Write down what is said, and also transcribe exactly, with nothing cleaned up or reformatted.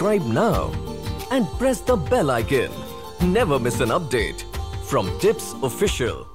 subscribe now and press the bell icon. Never miss an update from Tips Official.